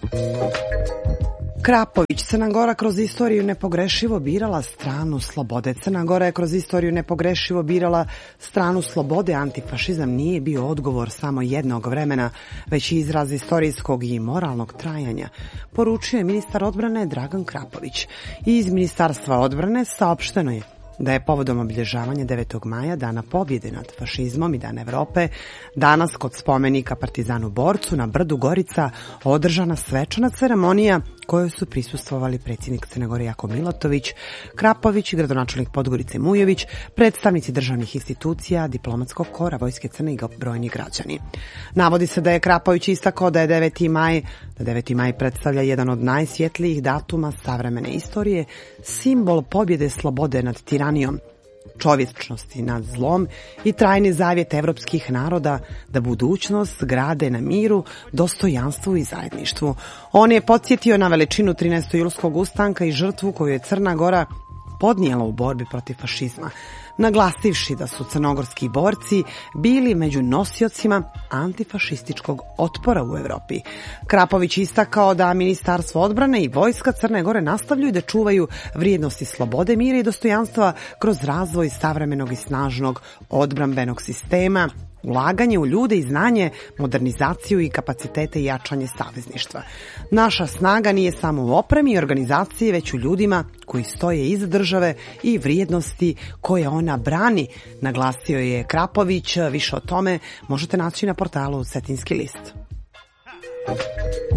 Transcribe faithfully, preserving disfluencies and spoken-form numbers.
Krapović, Crna Gora kroz istoriju nepogrešivo birala stranu slobode. Crna Gora je kroz istoriju nepogrešivo birala stranu slobode. Antifašizam nije bio odgovor samo jednog vremena, već i izraz istorijskog i moralnog trajanja, poručio je ministar odbrane Dragan Krapović. I iz Ministarstva odbrane saopšteno je da je povodom obilježavanja devetog maja, Dana pobjede nad fašizmom i Dan Evrope, danas kod spomenika Partizanu borcu na brdu Gorica održana svečana ceremonija kojoj su prisustvovali predsjednik Crne Gore Jakov Milatović, Krapović i gradonačelnik Podgorice Mujović, predstavnici državnih institucija, diplomatskog kora Vojske Crne i brojni građani. Navodi se da je Krapović istakao da je deveti maj, da deveti maj predstavlja jedan od najsvjetlijih datuma savremene istorije, simbol pobjede slobode nad tiranijom, čovječnosti nad zlom i trajni zavjet evropskih naroda da budućnost grade na miru, dostojanstvu i zajedništvu. On je podsjetio na veličinu trinaestojulskog ustanka i žrtvu koju je Crna Gora podnijela u borbi protiv fašizma, naglasivši da su crnogorski borci bili među nosiocima antifašističkog otpora u Evropi. Krapović istakao da Ministarstvo odbrane i Vojska Crne Gore nastavljaju da čuvaju vrijednosti slobode, mira i dostojanstva kroz razvoj savremenog i snažnog odbrambenog sistema, ulaganje u ljude i znanje, modernizaciju i kapacitete i jačanje savezništva. Naša snaga nije samo u opremi i organizaciji, već u ljudima koji stoje iza države i vrijednosti koje ona brani, naglasio je Krapović. Više o tome možete naći na portalu Cetinski list.